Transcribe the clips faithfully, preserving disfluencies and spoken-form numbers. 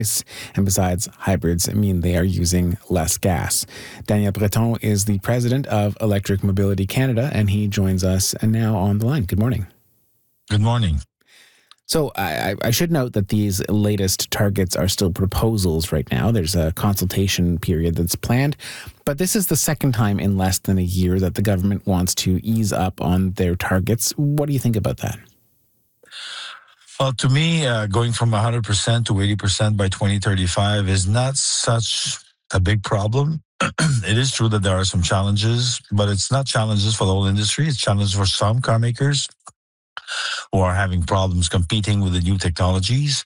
And besides, hybrids mean they are using less gas. Daniel Breton is the president of Electric Mobility Canada, and he joins us now on the line. Good morning. Good morning. So I, I should note that these latest targets are still proposals right now. There's a consultation period that's planned, but this is the second time in less than a year that the government wants to ease up on their targets. What do you think about that? Well, to me, uh, going from one hundred percent to eighty percent by twenty thirty-five is not such a big problem. It is true that there are some challenges, but it's not challenges for the whole industry. It's challenges for some car makers who are having problems competing with the new technologies.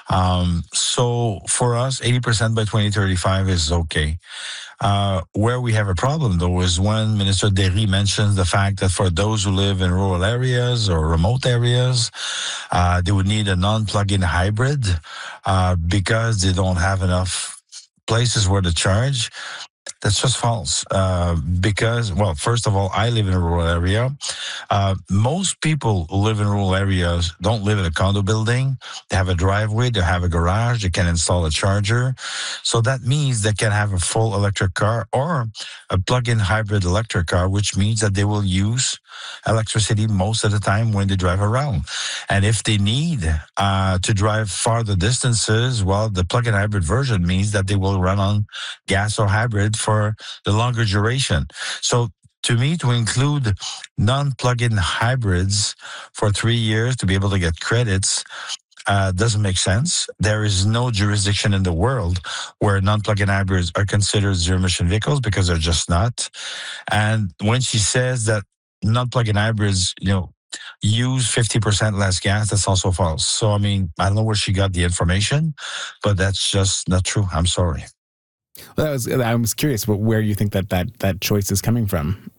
Um, so for us, eighty percent by twenty thirty-five is okay. Uh, where we have a problem, though, is when Minister Derry mentions the fact that for those who live in rural areas or remote areas, uh, they would need a non-plug-in hybrid uh, because they don't have enough places where to charge. That's just false. Uh, because, well, first of all, I live in a rural area. Uh, most people who live in rural areas don't live in a condo building. They have a driveway, they have a garage, they can install a charger. So that means they can have a full electric car or a plug-in hybrid electric car, which means that they will use electricity most of the time when they drive around. And if they need uh, to drive farther distances, well, the plug-in hybrid version means that they will run on gas or hybrid for the longer duration. So to me, to include non-plug-in hybrids for three years to be able to get credits uh, doesn't make sense. There is no jurisdiction in the world where non-plug-in hybrids are considered zero-emission vehicles because they're just not. And when she says that non-plug-in hybrids, you know, use fifty percent less gas, that's also false. So, I mean, I don't know where she got the information, but that's just not true. I'm sorry. Well, that was, I was curious about where you think that, that that choice is coming from.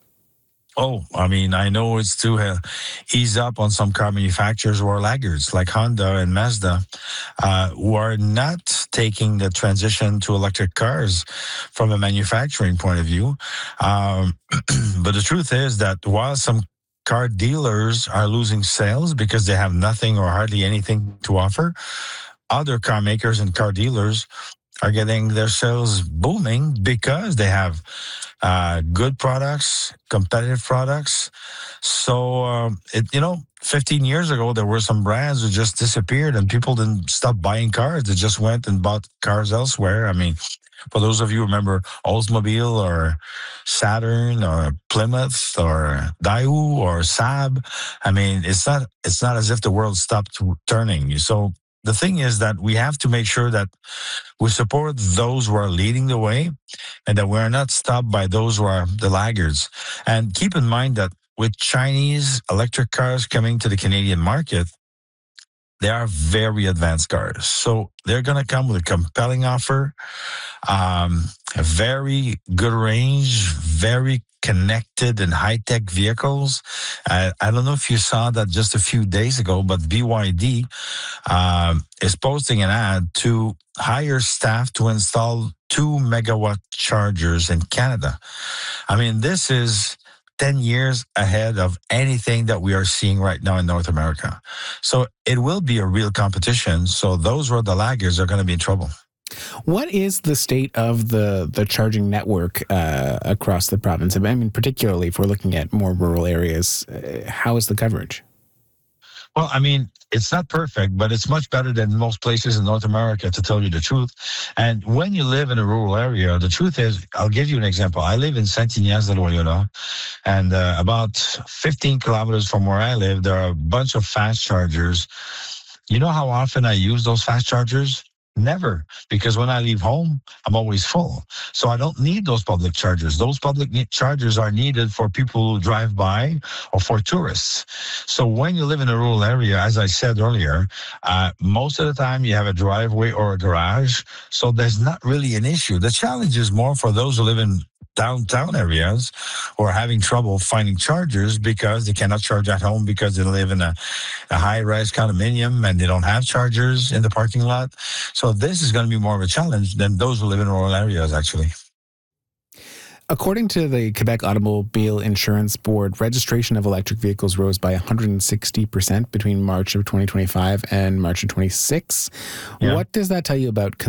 Oh, I mean, I know it's to uh, ease up on some car manufacturers who are laggards, like Honda and Mazda, uh, who are not taking the transition to electric cars from a manufacturing point of view. Um, but the truth is that while some car dealers are losing sales because they have nothing or hardly anything to offer, other car makers and car dealers are getting their sales booming because they have uh, good products, competitive products. So, um, it, you know, fifteen years ago, there were some brands who just disappeared and people didn't stop buying cars. They just went and bought cars elsewhere. I mean, for those of you who remember Oldsmobile or Saturn or Plymouth or Daewoo or Saab, I mean, it's not, it's not as if the world stopped turning. So, the thing is that we have to make sure that we support those who are leading the way and that we're not stopped by those who are the laggards. And keep in mind that with Chinese electric cars coming to the Canadian market, they are very advanced cars. So they're going to come with a compelling offer, um, a very good range, very connected and high-tech vehicles. Uh, I don't know if you saw that just a few days ago, but B Y D um, is posting an ad to hire staff to install two megawatt chargers in Canada. I mean, this is ten years ahead of anything that we are seeing right now in North America. So it will be a real competition. So those who are the laggards are going to be in trouble. What is the state of the, the charging network uh, across the province? I mean, particularly if we're looking at more rural areas, uh, how is the coverage? Well, I mean, it's not perfect, but it's much better than most places in North America, to tell you the truth. And when you live in a rural area, the truth is, I'll give you an example. I live in Saint-Ignace de Loyola, and uh, about fifteen kilometers from where I live, there are a bunch of fast chargers. You know how often I use those fast chargers? Never, because when I leave home, I'm always full. So I don't need those public chargers. Those public chargers are needed for people who drive by or for tourists. So when you live in a rural area, as I said earlier, uh, most of the time you have a driveway or a garage. So there's not really an issue. The challenge is more for those who live in downtown areas who are having trouble finding chargers because they cannot charge at home because they live in a, a high-rise condominium and they don't have chargers in the parking lot. So this is going to be more of a challenge than those who live in rural areas, actually. according to the Quebec Automobile Insurance Board, registration of electric vehicles rose by one hundred sixty percent between March of twenty twenty-five and March of twenty-six. Yeah. What does that tell you about